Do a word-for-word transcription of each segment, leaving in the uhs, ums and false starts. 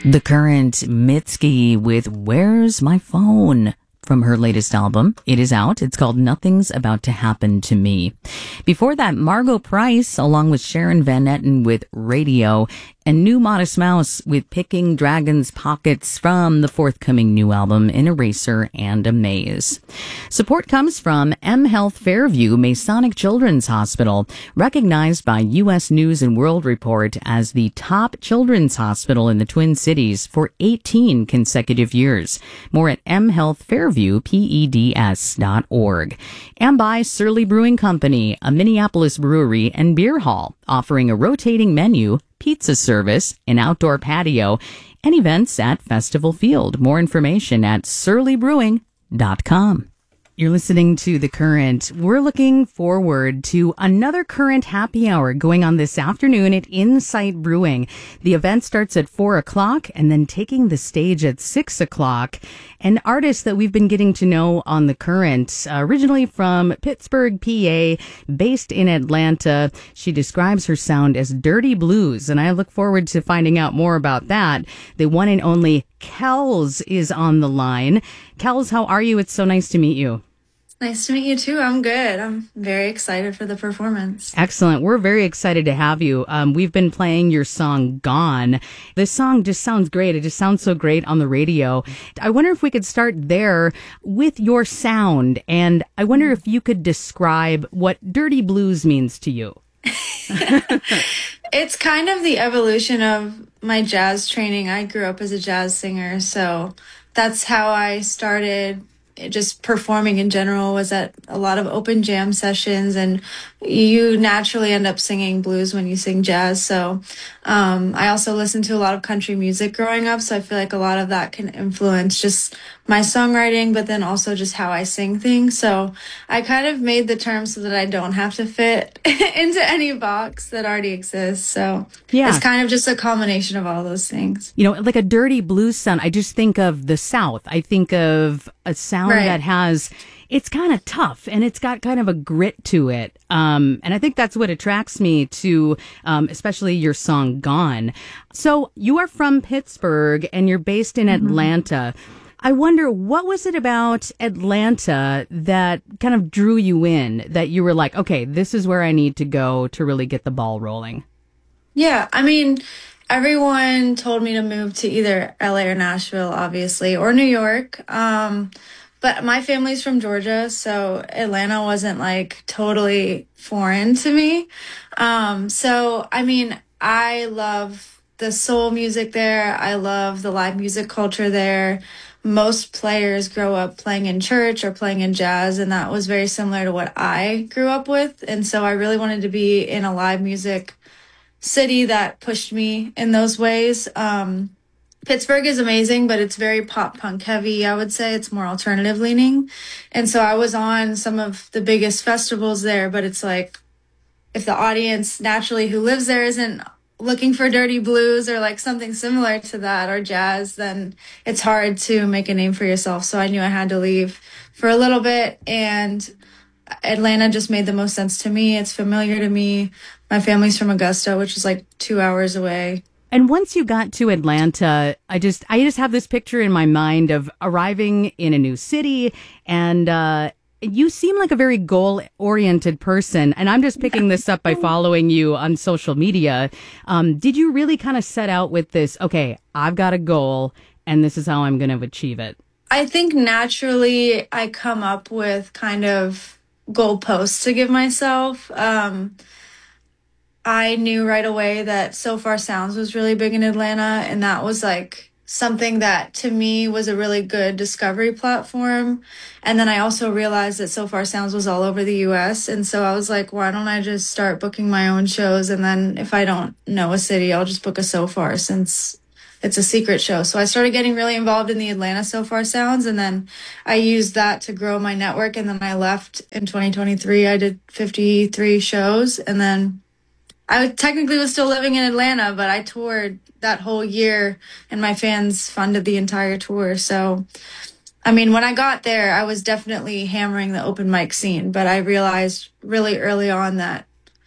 The Current Mitski with Where's My Phone? From her latest album. It is out. It's called Nothing's About to Happen to Me. Before that, Margot Price, along with Sharon Van Etten with Radio, and New Modest Mouse with Picking Dragon's Pockets from the forthcoming new album, An Eraser and a Maze. Support comes from M Health Fairview Masonic Children's Hospital, recognized by U S News and World Report as the top children's hospital in the Twin Cities for eighteen consecutive years. More at m health fairview peds dot org. And by Surly Brewing Company, a Minneapolis brewery and beer hall, offering a rotating menu, pizza service, an outdoor patio, and events at Festival Field. More information at surly brewing dot com. You're listening to The Current. We're looking forward to another Current happy hour going on this afternoon at Insight Brewing. The event starts at four o'clock and then taking the stage at six o'clock. An artist that we've been getting to know on The Current, uh, originally from Pittsburgh, P A, based in Atlanta. She describes her sound as dirty blues, and I look forward to finding out more about that. The one and only Kells is on the line. Kells, how are you? It's so nice to meet you. Nice to meet you too. I'm good. I'm very excited for the performance. Excellent. We're very excited to have you. Um, we've been playing your song Gone. This song just sounds great. It just sounds so great on the radio. I wonder if we could start there with your sound. And I wonder if you could describe what dirty blues means to you. It's kind of the evolution of my jazz training. I grew up as a jazz singer, so that's how I started just performing in general, was at a lot of open jam sessions, and you naturally end up singing blues when you sing jazz. So um, I also listened to a lot of country music growing up, so I feel like a lot of that can influence just my songwriting, but then also just how I sing things. So I kind of made the term so that I don't have to fit into any box that already exists. So yeah, it's kind of just a combination of all those things. You know, like a dirty blues sound, I just think of the South. I think of a sound right. that has, it's kind of tough and it's got kind of a grit to it. Um, and I think that's what attracts me to, um, especially your song Gone. So you are from Pittsburgh and you're based in mm-hmm. Atlanta. I wonder, what was it about Atlanta that kind of drew you in, that you were like, okay, this is where I need to go to really get the ball rolling? Yeah, I mean, everyone told me to move to either L A or Nashville, obviously, or New York. Um, but my family's from Georgia, so Atlanta wasn't like totally foreign to me. Um, so, I mean, I love the soul music there. I love the live music culture there. Most players grow up playing in church or playing in jazz, and that was very similar to what I grew up with. And so I really wanted to be in a live music city that pushed me in those ways. Um, Pittsburgh is amazing, but it's very pop punk heavy, I would say. It's more alternative leaning. And so I was on some of the biggest festivals there, but it's like, if the audience naturally who lives there isn't looking for dirty blues or like something similar to that or jazz, then it's hard to make a name for yourself. So I knew I had to leave for a little bit, and Atlanta just made the most sense to me. It's familiar to me. My family's from Augusta, which is like two hours away. And once you got to Atlanta, I just I just have this picture in my mind of arriving in a new city, and uh you seem like a very goal-oriented person, and I'm just picking this up by following you on social media. Um, did you really kind of set out with this, okay, I've got a goal, and this is how I'm going to achieve it? I think naturally I come up with kind of goalposts to give myself. Um, I knew right away that So Far Sounds was really big in Atlanta, and that was like something that to me was a really good discovery platform. And then I also realized that So Far Sounds was all over the U S. And so I was like, why don't I just start booking my own shows? And then if I don't know a city, I'll just book a So Far, since it's a secret show. So I started getting really involved in the Atlanta So Far Sounds. And then I used that to grow my network. And then I left in twenty twenty-three. I did fifty-three shows. And then I technically was still living in Atlanta, but I toured that whole year and my fans funded the entire tour. So, I mean, when I got there, I was definitely hammering the open mic scene, but I realized really early on that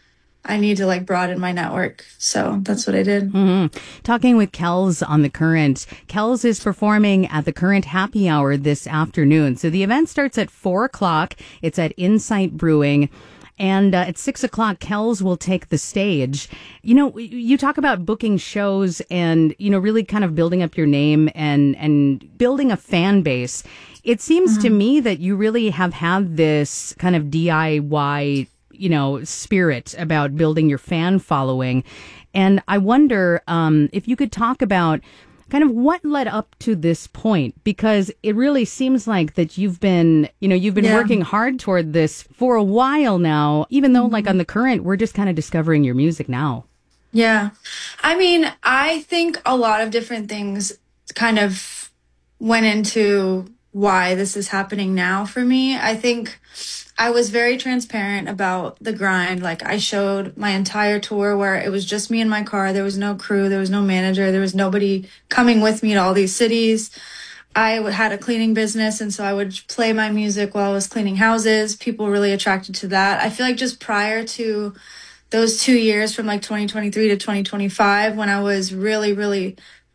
I need to like broaden my network. So that's what I did. Mm-hmm. Talking with Kells on The Current. Kells is performing at The Current Happy Hour this afternoon. So the event starts at four o'clock. It's at Insight Brewing. And uh, at six o'clock, Kells will take the stage. You know, you talk about booking shows and, you know, really kind of building up your name and, and building a fan base. It seems mm-hmm. to me that you really have had this kind of D I Y, you know, spirit about building your fan following. And I wonder um, if you could talk about kind of what led up to this point, because it really seems like that you've been, you know, you've been yeah. working hard toward this for a while now, even though mm-hmm. like on The Current, we're just kind of discovering your music now. Yeah. I mean, I think a lot of different things kind of went into why this is happening now for me. I think I was very transparent about the grind. Like I showed my entire tour where it was just me in my car. There was no crew. There was no manager. There was nobody coming with me to all these cities. I had a cleaning business, and so I would play my music while I was cleaning houses. People really attracted to that. I feel like just prior to those two years from like twenty twenty-three to twenty twenty-five, when I was really, really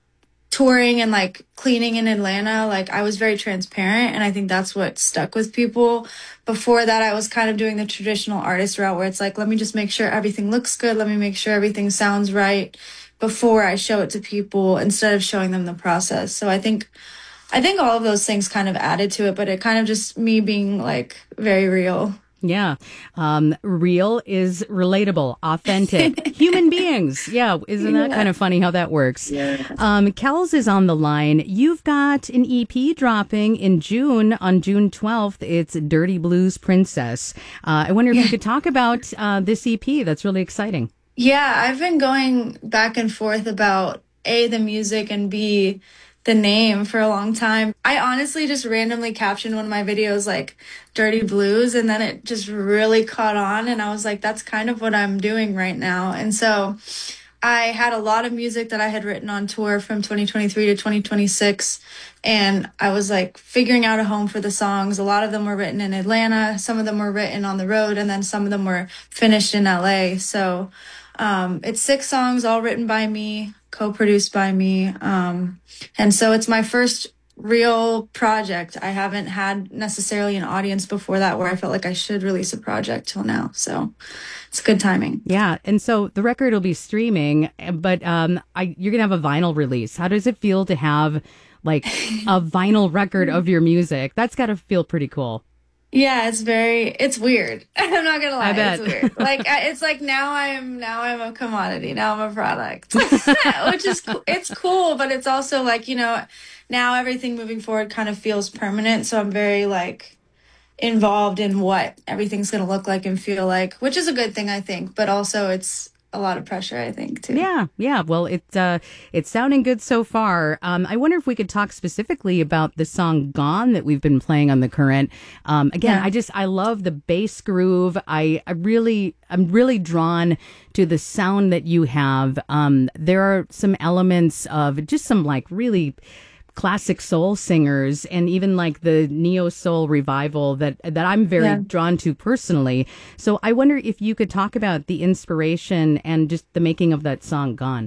touring and like cleaning in Atlanta, like I was very transparent, and I think that's what stuck with people. Before that, I was kind of doing the traditional artist route where it's like, let me just make sure everything looks good. Let me make sure everything sounds right before I show it to people instead of showing them the process. So I think, I think all of those things kind of added to it, but it kind of just me being like very real. Yeah. Um, real is relatable, authentic, human beings. Yeah. Isn't that yeah. kind of funny how that works? Yeah. Um, Kells is on the line. You've got an E P dropping in June, on June twelfth. It's Dirty Blues Princess. Uh, I wonder if yeah. you could talk about uh, this E P. That's really exciting. Yeah. I've been going back and forth about A, the music, and B, the name for a long time. I honestly just randomly captioned one of my videos like Dirty Blues, and then it just really caught on, and I was like, that's kind of what I'm doing right now. And so I had a lot of music that I had written on tour from twenty twenty-three to twenty twenty-six, and I was like figuring out a home for the songs. A lot of them were written in Atlanta, some of them were written on the road, and then some of them were finished in L A. So um, it's six songs all written by me, co-produced by me. Um, and so it's my first real project. I haven't had necessarily an audience before that where I felt like I should release a project till now. So it's good timing. Yeah. And so the record will be streaming, but um, I, you're going to have a vinyl release. How does it feel to have like a vinyl record of your music? That's got to feel pretty cool. Yeah, it's very, it's weird. I'm not gonna lie, I bet. It's weird. Like, I- it's like now I'm, now I'm a commodity, now I'm a product, which is, co- it's cool, but it's also like, you know, now everything moving forward kind of feels permanent. So I'm very like involved in what everything's gonna look like and feel like, which is a good thing, I think, but also it's a lot of pressure, I think, too. Yeah, yeah. Well, it's uh, it's sounding good so far. Um, I wonder if we could talk specifically about the song "Gone" that we've been playing on The Current. Um, again, yeah. I just I love the bass groove. I, I really I'm really drawn to the sound that you have. Um, there are some elements of just some like really classic soul singers and even like the neo soul revival that that I'm very yeah. drawn to personally. So I wonder if you could talk about the inspiration and just the making of that song "Gone."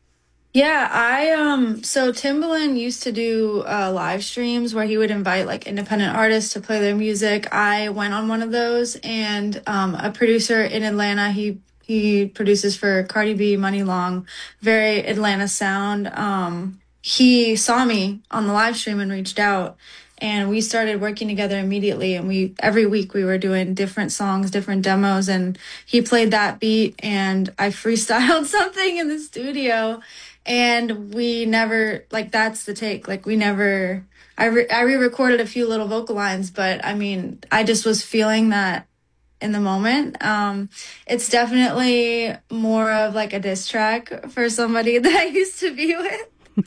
Yeah, I um so Timbaland used to do uh live streams where he would invite like independent artists to play their music. I went on one of those, and um a producer in Atlanta, he he produces for Cardi B, Money Long, very Atlanta sound. Um he saw me on the live stream and reached out, and we started working together immediately. And we, every week we were doing different songs, different demos, and he played that beat and I freestyled something in the studio, and we never, like, that's the take. Like we never, I, re- I re-recorded a few little vocal lines, but I mean, I just was feeling that in the moment. Um, it's definitely more of like a diss track for somebody that I used to be with.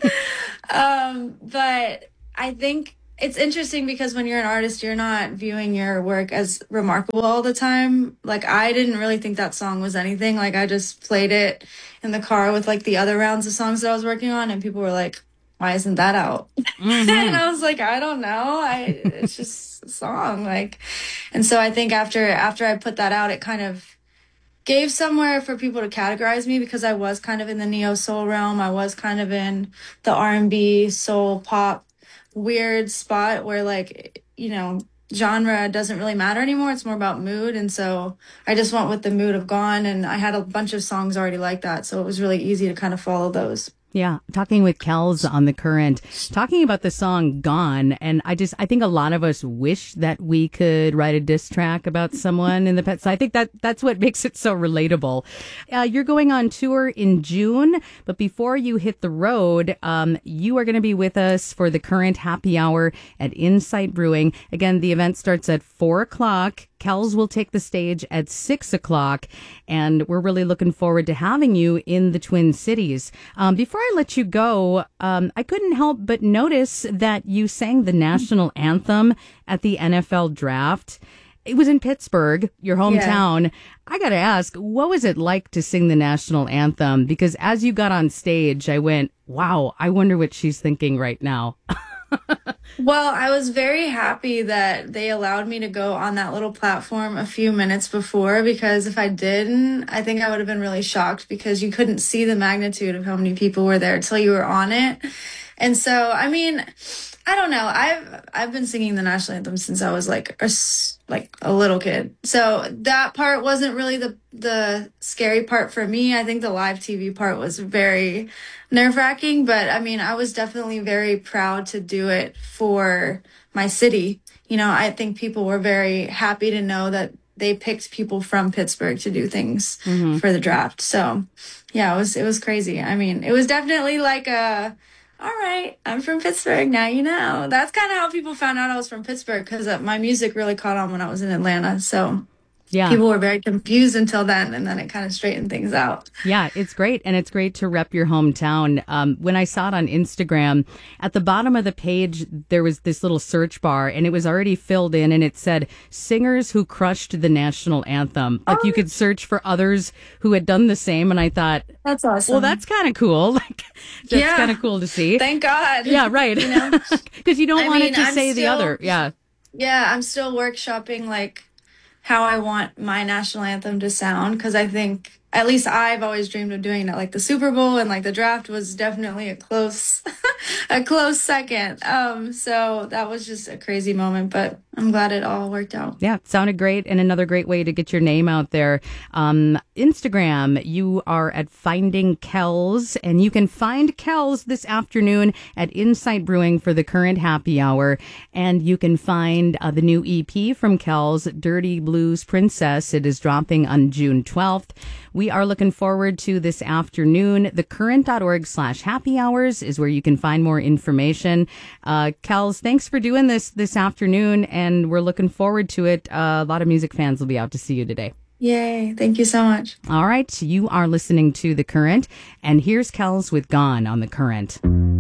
um, but I think it's interesting because when you're an artist, you're not viewing your work as remarkable all the time. Like I didn't really think that song was anything. Like I just played it in the car with like the other rounds of songs that I was working on, and people were like, why isn't that out? Mm-hmm. And I was like, I don't know. I, it's just a song. Like, and so I think after, after I put that out, it kind of, gave somewhere for people to categorize me because I was kind of in the neo soul realm. I was kind of in the R and B, soul, pop, weird spot where like, you know, genre doesn't really matter anymore. It's more about mood. And so I just went with the mood of Gone, and I had a bunch of songs already like that. So it was really easy to kind of follow those. Yeah, talking with Kels on The Current, talking about the song Gone. And I just, I think a lot of us wish that we could write a diss track about someone in the past. So I think that that's what makes it so relatable. Uh, you're going on tour in June, but before you hit the road, um, you are going to be with us for The Current Happy Hour at Insight Brewing. Again, the event starts at four o'clock. Kels will take the stage at six o'clock, and we're really looking forward to having you in the Twin Cities. Um, before I let you go, um, I couldn't help but notice that you sang the national anthem at the N F L draft. It was in Pittsburgh, your hometown. Yeah. I got to ask, what was it like to sing the national anthem? Because as you got on stage, I went, wow, I wonder what she's thinking right now. Well, I was very happy that they allowed me to go on that little platform a few minutes before, because if I didn't, I think I would have been really shocked because you couldn't see the magnitude of how many people were there until you were on it. And so, I mean, I don't know. I've I've been singing the national anthem since I was like a, like a little kid. So that part wasn't really the the scary part for me. I think the live T V part was very nerve-wracking, but I mean, I was definitely very proud to do it for my city. You know, I think people were very happy to know that they picked people from Pittsburgh to do things mm-hmm. for the draft. So, yeah, it was it was crazy. I mean, it was definitely like a, all right, I'm from Pittsburgh, now you know. That's kind of how people found out I was from Pittsburgh, because my music really caught on when I was in Atlanta. So yeah, people were very confused until then, and then it kind of straightened things out. Yeah, it's great, and it's great to rep your hometown. Um, when I saw it on Instagram, at the bottom of the page, there was this little search bar, and it was already filled in, and it said, singers who crushed the national anthem. Like, oh, you could search for others who had done the same, and I thought, that's awesome. Well, that's kind of cool. Like, that's yeah. kind of cool to see. Thank God. Yeah, right. You know, because you don't I want mean, it to I'm say still, the other. Yeah. Yeah, I'm still workshopping, like, how I want my national anthem to sound, because I think, at least I've always dreamed of doing it. Like the Super Bowl and like the draft was definitely a close, a close second. Um, so that was just a crazy moment, but I'm glad it all worked out. Yeah, it sounded great, and another great way to get your name out there. Um, Instagram, you are at Finding Kels, and you can find Kels this afternoon at Insight Brewing for the Current Happy Hour, and you can find uh, the new E P from Kels, Dirty Blues Princess. It is dropping on June twelfth. We are looking forward to this afternoon. Thecurrent.org slash happy hours is where you can find more information. Uh, Kels, thanks for doing this this afternoon, and we're looking forward to it. Uh, a lot of music fans will be out to see you today. Yay. Thank you so much. All right. You are listening to The Current, and here's Kels with Gone on The Current.